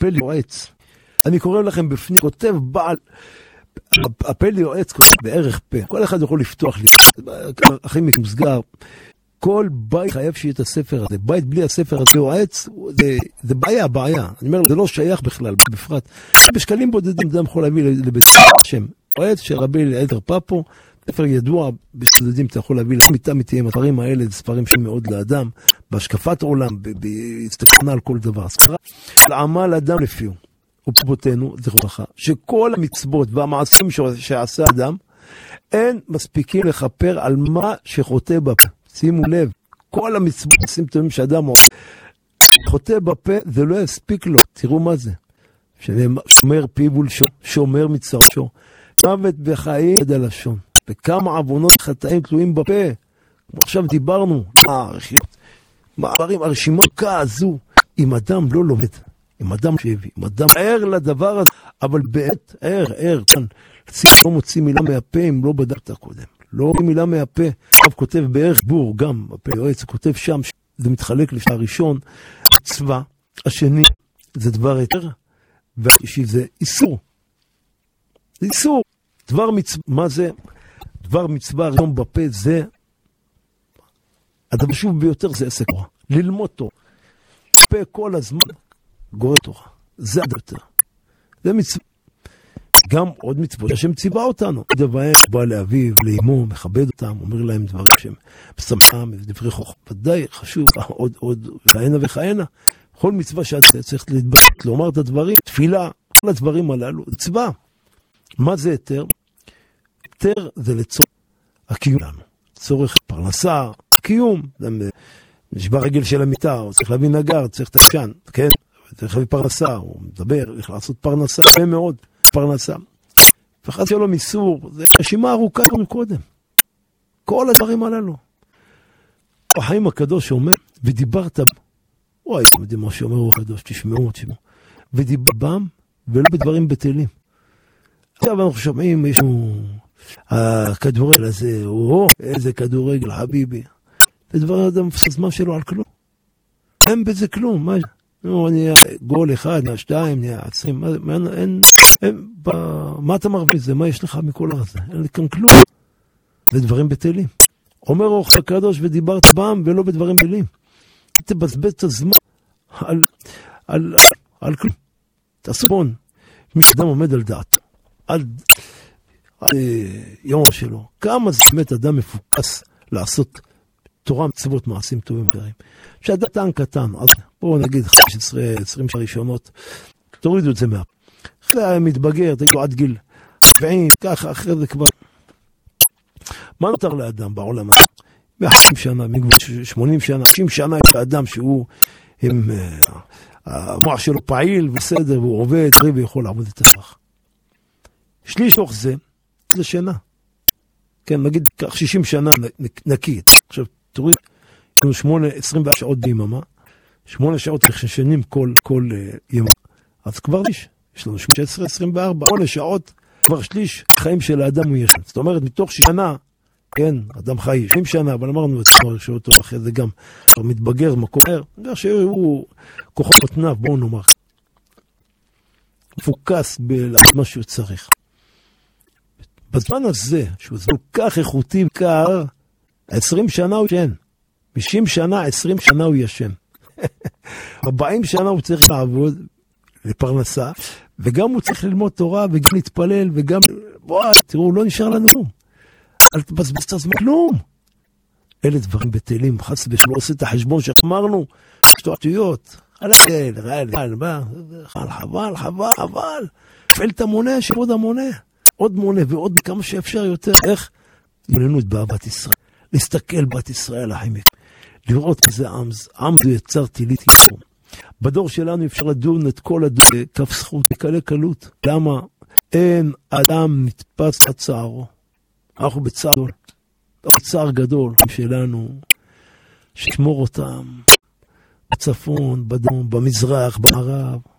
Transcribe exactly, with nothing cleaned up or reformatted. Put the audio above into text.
פלא יועץ. אני קורא לכם בפנים, כותב בעל, הפלא יועץ בערך פה. כל אחד יכול לפתוח לי. הכי מוסגר. כל בית חייב שיהיה את הספר הזה. בית בלי הספר הזה יועץ, זה, זה בעיה, בעיה. אני אומר, זה לא שייך בכלל, בפרט. בשקלים בודדים, אדם יכול להביא לבית השם. יועץ שרבי אליעזר פאפו, ספר ידוע בשודדים, אתה יכול להביא למיטה מתאים, הדברים האלה זה ספרים שמאוד לאדם, בהשקפת עולם, בהסתכלנה על כל דבר. ספרה על עמל אדם לפיו, ופרבותינו, זכרו לך, שכל המצוות והמעשים שעשה אדם, אין מספיקים לכפר על מה שחוטא בפה. שימו לב, כל המצוות, שים טובים שאדם חוטא בפה, זה לא יספיק לו. תראו מה זה. שומר פיו ולשון, שומר מצרשו, מוות וחיים עד הלשון. וכמה עוונות חטאים תלויים בפה. כמו עכשיו דיברנו, מעברים, הרשימה כזו, אם אדם לא לומד, אם אדם שהביא, אם אדם ער לדבר הזה, אבל בעת ער, ער, כאן, לא מוציא מילה מהפה אם לא בדקת קודם. לא מוציא מילה מהפה. עכשיו כותב בערך בור, גם הפה יועץ, כותב שם, זה מתחלק לפני הראשון, צבא, השני, זה דבר יותר, והשלישי זה איסור. זה איסור. דבר מצווה, מה זה? דבר מצווה הראשון בפה זה, הדבר חשוב ביותר זה עסק תורה. ללמוד תורה. פה כל הזמן גורא תורה. זה הדבר יותר. זה מצווה. גם עוד מצוות השם ציווה אותנו. דבריהם בא לאביו, לאמו, מכבד אותם, אומר להם דברים שהם בשמחה, דברי חוכמה. ודאי חשוב עוד, עוד, כהנה וכהנה. כל מצווה שאתה צריך להתבטא, לומר את הדברים, תפילה, כל הדברים הללו, מצווה. מה זה יותר? יותר זה לצורך הקיום לנו. צורך פרנסה, קיום. נשבר רגל של המיטה, הוא צריך להביא נגר, צריך את השן, כן? צריך להביא פרנסה, הוא מדבר, צריך לעשות פרנסה, הרבה מאוד פרנסה. ואחרי זה לו מיסור, זה רשימה ארוכה מקודם. כל הדברים הללו. החיים הקדוש אומר, ודיברת, וואי, אתם יודעים מה שאומר הוא הקדוש, תשמעו, תשמעו. ודיברת בם, ולא בדברים בטלים. עכשיו אנחנו שומעים, יש לנו הכדורגל הזה, או איזה כדורגל, חביבי. זה דבר אדם הזמן שלו על כלום. אין בזה כלום, מה? נו, נהיה גול אחד, נהיה שתיים, נהיה עשרים, אין, אין, מה אתה מרוויח זה? מה יש לך מכל הזה? אין לי כאן כלום. זה דברים בטלים. אומר רוח הקדוש ודיברת בם ולא בדברים בטלים. תבזבז את הזמן על, על, על כלום. תעשו בון. מי שאדם עומד על דעתו. על, על יום שלו. כמה זה באמת אדם מפוקס לעשות תורה מצוות מעשים טובים אחרים. שאדם קטן קטן, אז בואו נגיד חמש עשרה עשרים שנה ראשונות, תורידו את זה מה. אחרי מתבגר, תגידו עד גיל שבעים, ככה, אחרי זה כבר. מה נותר לאדם בעולם הזה? מאה-חמישים שנה, שמונים שנה, תשעים שנה יש לאדם שהוא, עם, המוח שלו פעיל וסדר, והוא עובד, ויכול לעבוד את הסך. שליש תוך זה, זה שינה. כן, נגיד, כך שישים שנה נקית. עכשיו, תוריד, יש לנו שמונה, עשרים וארבע שעות ביממה, שמונה שעות שנים כל, כל uh, יממה. אז כבר שליש, יש לנו שש עשרה, עשרים וארבע, שמונה שעות, כבר שליש, החיים של האדם הוא ישן. זאת אומרת, מתוך שנה, כן, אדם חי שבעים שנה, אבל אמרנו, את שמונה שעות, אחרי זה גם, כבר מתבגר מקום אחר, יודע שהוא כוחות מתנב, בואו נאמר, מפוקס במה שהוא צריך. בזמן הזה, שהוא כל כך איכותי וקר, עשרים שנה הוא ישן. חמישים שנה, עשרים שנה הוא ישן. ארבעים שנה הוא צריך לעבוד לפרנסה, וגם הוא צריך ללמוד תורה, וגם להתפלל, וגם, וואי, תראו, לא נשאר לנו כלום. אל תבזבז את הזמן כלום. אלה דברים בטלים, חס ושלא עושה את החשבון שאמרנו, שטויות, חבל, חבל, חבל, חבל. פעל את המונה, שעוד המונה. עוד מונה ועוד כמה שאפשר יותר. איך? יולנו את באהבת ישראל. להסתכל בת ישראל החיימת. לראות איזה עם, עם זה יצר תילית ישום. בדור שלנו אפשר לדון את כל הדור, כף זכות, בקלה קלות. למה? אין אדם נתפס בצערו. אנחנו בצער גדול. בצער גדול שלנו, ששמור אותם בצפון, בדרום, במזרח, במערב.